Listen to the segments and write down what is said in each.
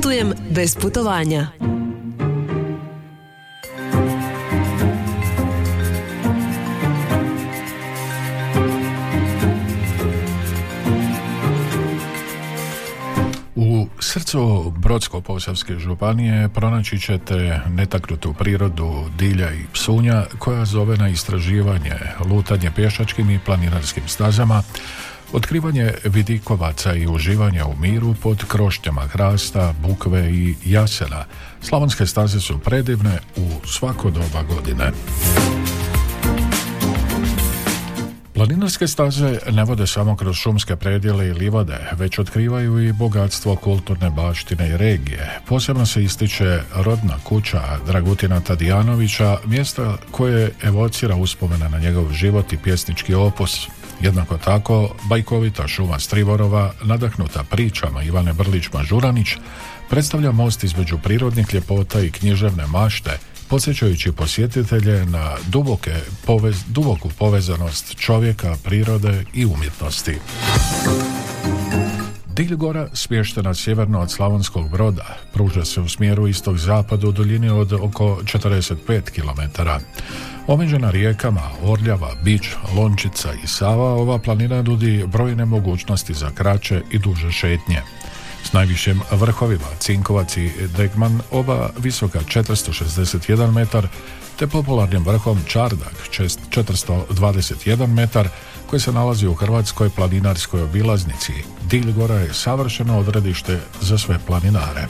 Putujem bez putovanja. U srcu Brodsko-posavske županije pronaći ćete netaknutu prirodu dilja i psunja koja zove na istraživanje, lutanje pješačkim i planinarskim stazama, otkrivanje vidikovaca i uživanje u miru pod krošnjama hrasta, bukve i jasena. Slavonske staze su predivne u svako doba godine. Planinarske staze ne vode samo kroz šumske predjele i livade, već otkrivaju i bogatstvo kulturne baštine i regije. Posebno se ističe rodna kuća Dragutina Tadijanovića, mjesta koje evocira uspomene na njegov život i pjesnički opus. Jednako tako, bajkovita šuma Striborova, nadahnuta pričama Ivane Brlić-Mažuranić, predstavlja most između prirodnih ljepota i književne mašte, podsjećajući posjetitelje na duboku povezanost čovjeka, prirode i umjetnosti. Dilj gora, smještena sjeverno od Slavonskog Broda, pruža se u smjeru istog-zapadu u duljini od oko 45 km. Omeđena rijekama Orljava, Bič, Lončica i Sava, ova planina nudi brojne mogućnosti za kraće i duže šetnje. S najvišim vrhovima Cinkovac i Degman, oba visoka 461 metar, te popularnim vrhom Čardak 421 metar, koji se nalazi u hrvatskoj planinarskoj obilaznici. Dilj gora je savršeno odredište za sve planinare.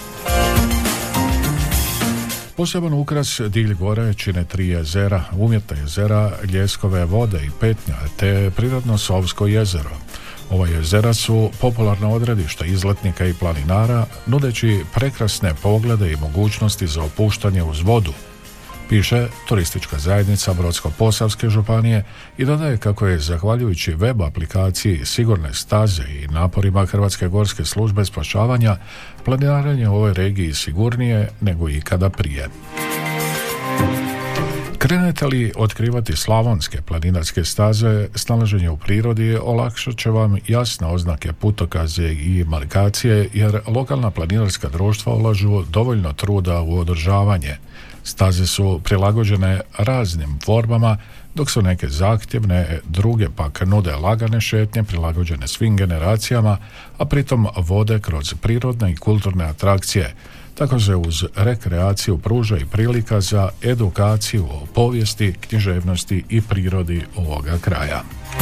Poseban ukras Dilj gore čine 3 jezera, umjetna jezera, ljeskove vode i petnja, te prirodno Sovsko jezero. Ova jezera su popularna odredišta izletnika i planinara, nudeći prekrasne poglede i mogućnosti za opuštanje uz vodu, piše turistička zajednica Brodsko-posavske županije i dodaje kako je, zahvaljujući web aplikaciji Sigurne staze i naporima Hrvatske gorske službe spašavanja, planiranje u ovoj regiji sigurnije nego ikada prije. Krenete li otkrivati slavonske planinarske staze, snalaženje u prirodi olakšat će vam jasne oznake, putokaze i markacije, jer lokalna planinarska društva ulažu dovoljno truda u održavanje. Staze su prilagođene raznim formama, dok su neke zahtjevne, druge pak nude lagane šetnje prilagođene svim generacijama, a pritom vode kroz prirodne i kulturne atrakcije. Tako se uz rekreaciju pruža i prilika za edukaciju o povijesti, književnosti i prirodi ovoga kraja.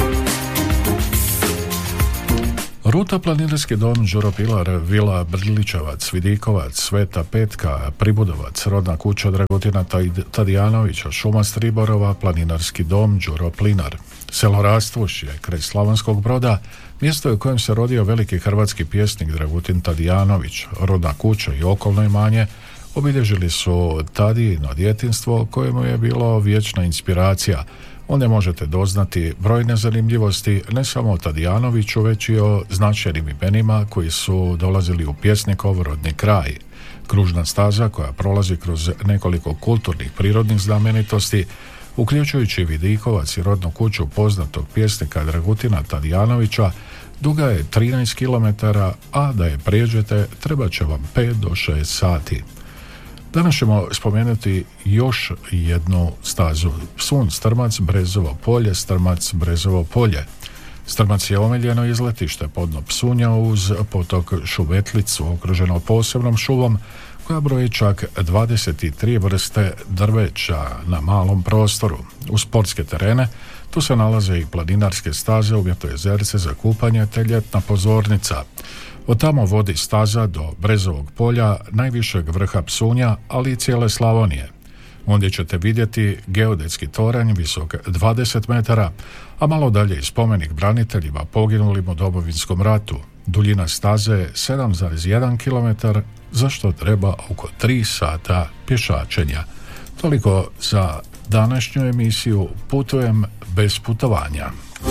Ruta Planinarski dom Đuro Pilar, Vila Brličevac, Vidikovac, Sveta Petka, Pribudovac, rodna kuća Dragutina Tadijanovića, šuma Striborova, Planinarski dom Đuro Plinar. Selo Rastvušje, kraj Slavonskog Broda, mjesto je u kojem se rodio veliki hrvatski pjesnik Dragutin Tadijanović. Rodna kuća i okolno imanje obilježili su Tadijino djetinjstvo, kojemu je bilo vječna inspiracija. Onda možete doznati brojne zanimljivosti ne samo o Tadijanoviću, već i o značajnim imenima koji su dolazili u pjesnikov rodni kraj. Kružna staza koja prolazi kroz nekoliko kulturnih prirodnih znamenitosti, uključujući Vidikovac i rodnu kuću poznatog pjesnika Dragutina Tadijanovića, duga je 13 km, a da je prijeđete treba će vam 5 do 6 sati. Danas ćemo spomenuti još jednu stazu. Psun, Strmac, Brezovo polje, Strmac, Brezovo polje. Strmac je omiljeno izletište podno Psunja uz potok Šuvetlicu, okruženo posebnom šumom koja broji čak 23 vrste drveća na malom prostoru. U sportske terene tu se nalaze i planinarske staze, umjetno jezerce za kupanje te ljetna pozornica. Od tamo vodi staza do Brezovog polja, najvišeg vrha Psunja, ali i cijele Slavonije. Ondje ćete vidjeti geodetski toranj visok 20 metara, a malo dalje i spomenik braniteljima poginulim u Domovinskom ratu. Duljina staze je 7,1 km, za što treba oko 3 sata pješačenja. Toliko za današnju emisiju Putujem bez putovanja.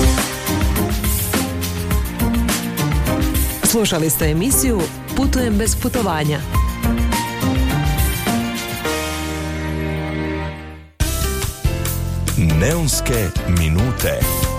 Slušali ste emisiju Putujem bez putovanja. Neonske minute.